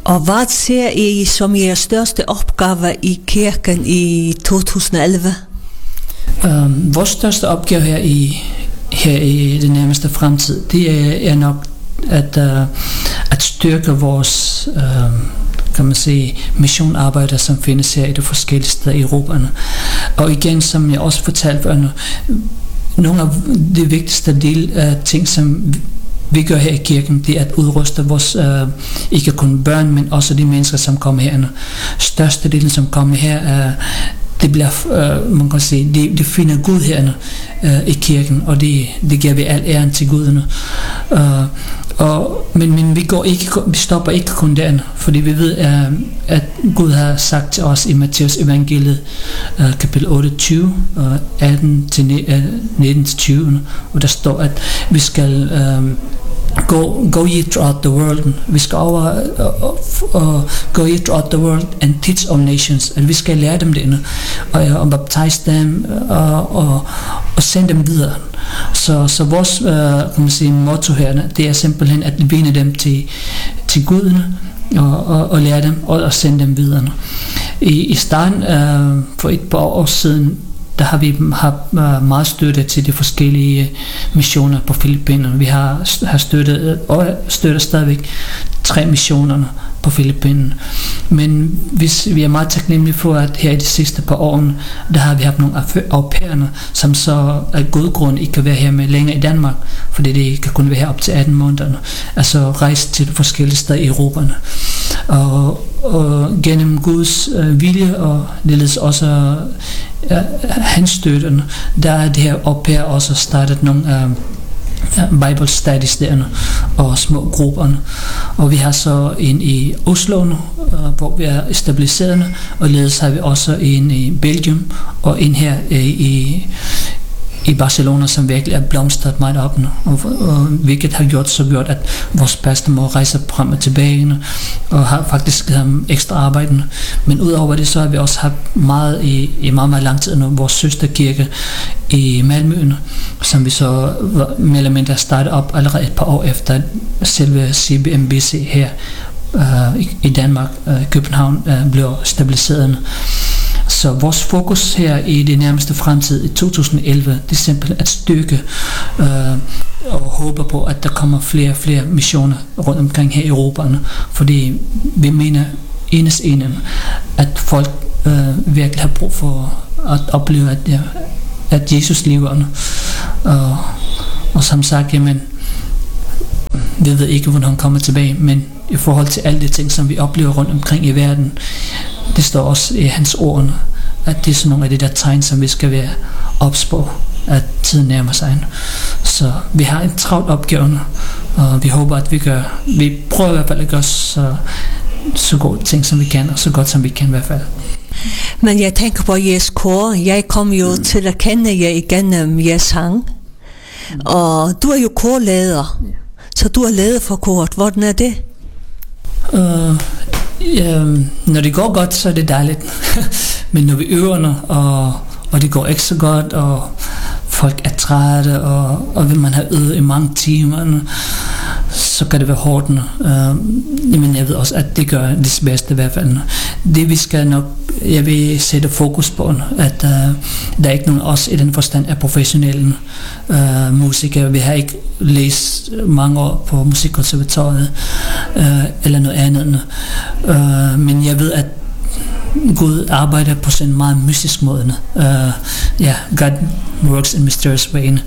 Og hvad ser I som jeres største opgave i kirken i 2011? Vores største opgave her i den nærmeste fremtid, det er nok at styrke vores kan man sige, missionarbejder, som findes her i de forskellige steder i Europa. Og igen, som jeg også fortalte før, nogle af de vigtigste ting, som vi gør her i kirken, det er at udruste vores, ikke kun børn, men også de mennesker, som kommer her. Størstedelen, som kommer her, det bliver, man kan sige, de finder Gud her i kirken, og det giver vi al æren til Gud. Men vi stopper ikke kun derinde, fordi vi ved, at Gud har sagt til os i Matteus evangeliet, kapitel 28, 18-19-20, og der står, at vi skal go ye throughout the world. Vi skal go ye throughout the world and teach all nations. At vi skal lære dem det, og baptise dem, og sende dem videre. Så vores kan man sige, motto her, det er simpelthen at vinde dem til Gud, og lære dem og sende dem videre. I starten for et par år siden, der har vi haft meget støtte til de forskellige missioner på Filippinerne. Vi har støttet og støtter stadigvæk 3 missioner på Filippinerne. Men vi er meget taknemmelige for, at her i de sidste par år, der har vi haft nogle au pair'er, som så af god grund ikke kan være her med længere i Danmark, fordi det kan kun være her op til 18 måneder. Altså rejse til forskellige steder i Europa. Og gennem Guds vilje, og det også hans støtte, der er det her au pair også startet nogle Bible studies derinde og små grupper, og vi har så en i Oslo nu, hvor vi er stabiliserende, og ledes har vi også en i Belgium og en her i Barcelona, som virkelig er blomstret meget op nu, og hvilket har gjort, at vores pastor må rejse frem og tilbage, og har faktisk ekstra arbejde. Men udover det, så har vi også haft meget i meget lang tid nu, vores søsterkirke i Malmø, som vi så mere eller mindre startede op allerede et par år efter selve CBMBC her i Danmark, København, blev stabiliseret. Så vores fokus her i det nærmeste fremtid i 2011, det er simpelthen at styrke og håbe på, at der kommer flere og flere missioner rundt omkring her i Europa, fordi vi mener at folk virkelig har brug for at opleve, at Jesus lever, og som sagt, jamen, vi ved ikke, hvornår han kommer tilbage, men i forhold til alle de ting, som vi oplever rundt omkring i verden, det står også i hans ord, at det er sådan nogle af de der tegn, som vi skal være ops på, at tiden nærmer sig. Så vi har en travlt opgave, og vi håber, at vi prøver i hvert fald at gøre så gode ting, som vi kan, og så godt, som vi kan i hvert fald. Men jeg tænker på jeres kor. Jeg kom jo til at kende jer igennem jeres sang, og du er jo korleder, så du er leder for koret. Hvordan er det? Når det går godt, så er det dejligt. Men når vi øver, og det går ikke så godt, og folk er trætte, og man har øvet i mange timer, så kan det være hårdt. Men jeg ved også, at det gør det bedste i hvert fald. Det vi skal nok, jeg vil sætte fokus på, at der er ikke nogen af os i den forstand af professionelle musikere. Vi har ikke læst mange år på musikkonservatoriet eller noget andet. Men jeg ved, at Gud arbejder på sådan en meget mystisk måde. God works in mysterious way.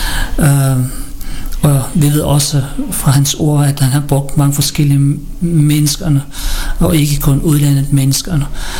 Og vi ved også fra hans ord, at han har brugt mange forskellige mennesker, og ikke kun udlandet mennesker.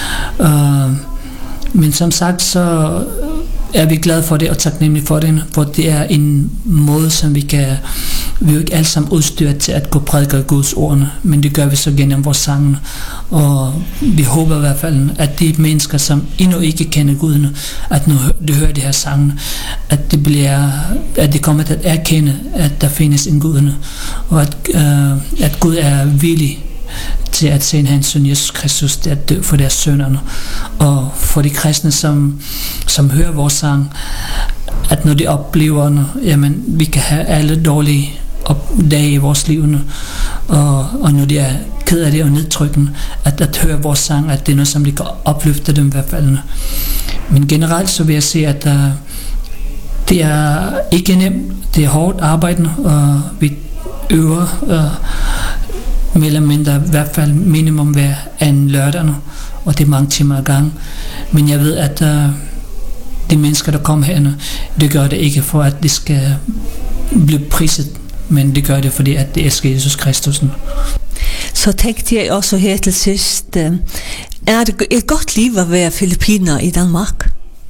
Men som sagt, så er vi glade for det og taknemmelige for det, for det er en måde, som vi er jo ikke alle sammen udstyret til at gå prædike Guds ordene, men det gør vi så gennem vores sange, og vi håber i hvert fald, at de mennesker, som endnu ikke kender Gud, at når de hører de her sange, at de kommer til at erkende, at der findes en Gud, og at Gud er villig til at sende hans søn Jesus Kristus til at dø for deres synder, og for de kristne, som hører vores sang, at når de oplever, jamen, vi kan have alle dårlige dage i vores liv, og når de er ked af det og nedtrykkende, at høre vores sang, at det er noget, som de kan opløfte dem i hvert fald. Men generelt så vil jeg sige, at det er ikke nemt, det er hårdt arbejdende, og vi øver mere eller mindre i hvert fald minimum hver anden lørdag, og det er mange timer ad gang. Men jeg ved, at de mennesker, der kommer herinde, det gør det ikke for, at de skal blive priset, men det gør det, fordi at det elsker Jesus Kristus. Så tænkte jeg også her til sidst, er det et godt liv at være filippiner i Danmark?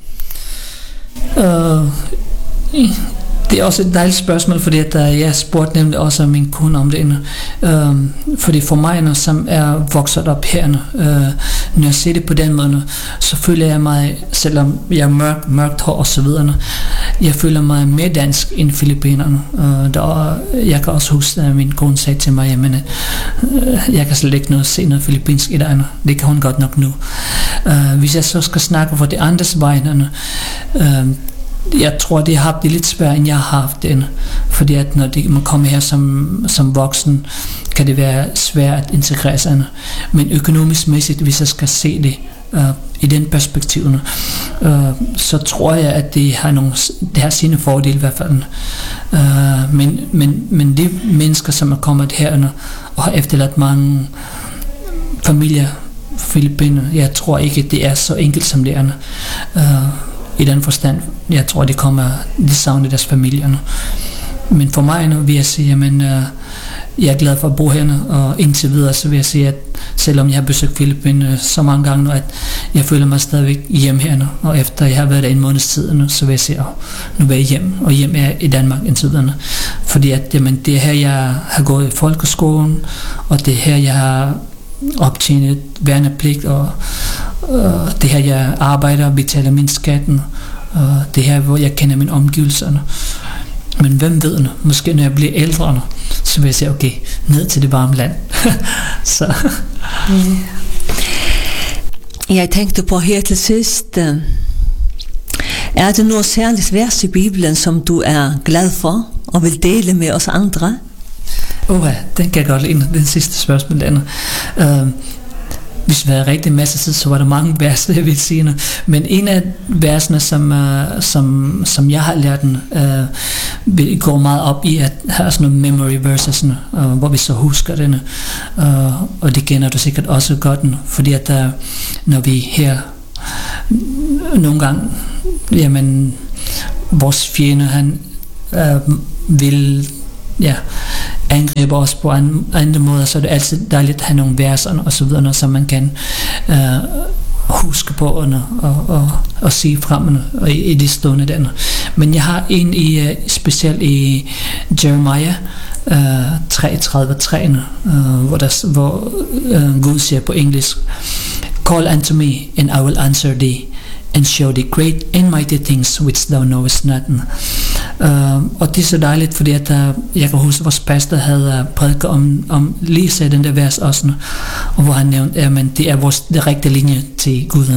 Det er også et dejligt spørgsmål, fordi at jeg spurgte nemlig også min kone om det. Fordi for mig, som er vokset op her, når jeg ser det på den måde, så føler jeg mig, selvom jeg er mørkt hår og så videre, jeg føler mig mere dansk end filippinerne. Jeg kan også huske, at min kone sagde til mig, jamen, jeg kan slet ikke se noget filippinsk i dig. Det kan hun godt nok nu. Hvis jeg så skal snakke for de andres vegne, jeg tror, de har haft det lidt svært, end jeg har haft det. Fordi at når man kommer her som voksen, kan det være svært at integrere sig. Men økonomisk mæssigt, hvis jeg skal se det i den perspektiv, så tror jeg, at det har sine fordele i hvert fald. Men de mennesker, som er kommet her og har efterladt mange familier, Filippiner, jeg tror ikke, det er så enkelt som det er. I den forstand, jeg tror, de savner deres familier. Men for mig vil jeg sige, at jeg er glad for at bo her, og indtil videre, så vil jeg sige, at selvom jeg har besøgt Filippinerne så mange gange, at jeg føler mig stadigvæk hjemme her, og efter jeg har været der en måneds tid, så vil jeg sige, at nu er jeg hjem, og hjem er i Danmark indtil videre. Fordi at, det er her, jeg har gået i folkeskolen, og det er her, jeg har optjenet værnepligt, og det her, jeg arbejder og betaler min skatten, og det her, hvor jeg kender mine omgivelser. Men hvem ved, måske når jeg bliver ældre, så vil jeg sige, okay, ned til det varme land. Så. Jeg tænkte på her til sidst, er det noget særligt vers i Bibelen, som du er glad for og vil dele med os andre? Den kan jeg godt lide, den sidste spørgsmål. Hvis vi havde rigtig masse tid, så var der mange vers, jeg vil sige. Men en af versene, som jeg har lært den, går meget op i at have sådan nogle memory verses, hvor vi så husker den. Og det kender du sikkert også godt, fordi at når vi her nogle gange, jamen vores fjende, han vil angriber os på andre måder, så er det altid dejligt at have nogle verser og så videre, som man kan huske på og sige frem i de stående der. Men jeg har en specielt i Jeremiah 33:3, hvor Gud siger på engelsk, "Call unto me, and I will answer thee, and show thee great and mighty things which thou knowest not." Og det er så dejligt, fordi at jeg kan huske, at vores pastor havde prædiket om lige så den der vers også, og hvor han nævnte, at det er det rigtige linje til Guden.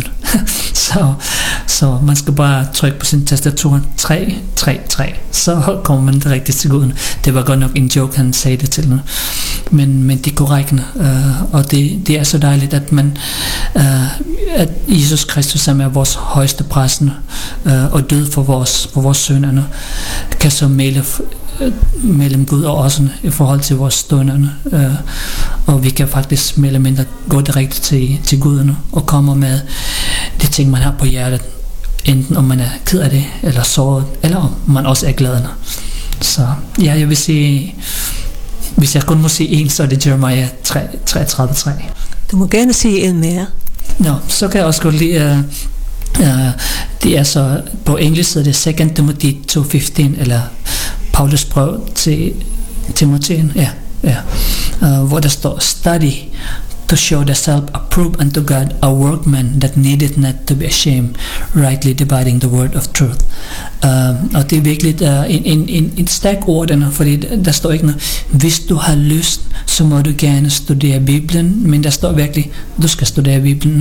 så man skal bare trykke på sin tastatur 333, så kommer man det rigtigt til Guden. Det var godt nok en joke, han sagde det til, men det er korrekt, og det er så dejligt, at at Jesus Kristus, som er vores højeste præst og død for vores synder, kan så mellem Gud og os i forhold til vores stunder, og vi kan faktisk mere eller mindre gå direkte til Gud og komme med de ting, man har på hjertet, enten om man er ked af det eller såret, eller om man også er glad. Så ja, jeg vil sige, hvis jeg kun må sige en, så er det Jeremiah 33:3. Du må gerne sige en mere. Så kan jeg også godt lide, det er så på engelsk, så det er 2 Timothy 2:15, eller Paulus brev til Timotheus, hvor der står, "Study to show thyself approved unto God, a workman that needeth not to be ashamed, rightly dividing the word of truth." Og det er virkelig en stærk ord, fordi der står ikke noget, hvis du har lyst, så må du gerne studere Bibelen, men der står virkelig, du skal studere Bibelen.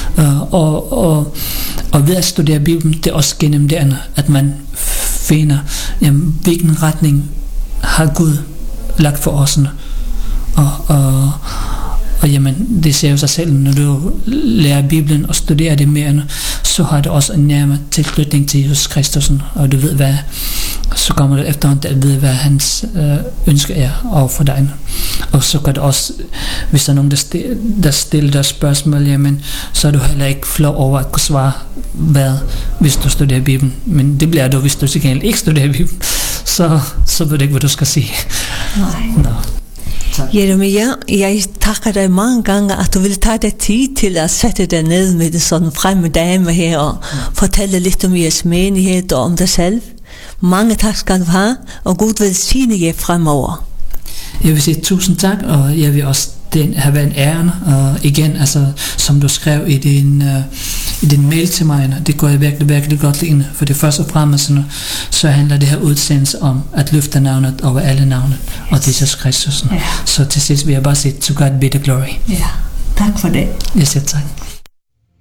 Og ved at studere Bibelen, det er også gennem det andet, at man finder, hvilken retning har Gud lagt for os, Og jamen, det ser jo sig selv, når du lærer Bibelen og studerer det mere, så har du også en nærmere tilknytning til Jesus Kristus, og du ved hvad, så kommer du efterhånden til at vide, hvad hans ønske er over for dig. Og så kan du også, hvis der er nogen, der stiller dig spørgsmål, jamen, så er du heller ikke flov over at kunne svare, hvad, hvis du studerer Bibelen. Men det bliver du, hvis du til gengæld ikke studerer Bibelen, så ved du ikke, hvad du skal sige. Nej. Nå. Jeremia, jeg takker dig mange gange, at du vil tage dig tid til at sætte dig ned med det sådan fremme dame her og fortælle lidt om jeres menighed og om dig selv. Mange tak skal du have, og Gud velsigne jer fremover. Jeg vil sige tusind tak, og jeg vil også have været en ære, og igen, altså, som du skrev i din mail til mig, det går jeg virkelig godt lide, for det første og fremmest, så handler det her udsendelse om at løfte navnet over alle navne, og det er Jesus Kristus. Så til sidst vil jeg bare sige, to God be the glory. Ja, tak for det. Jeg siger tak.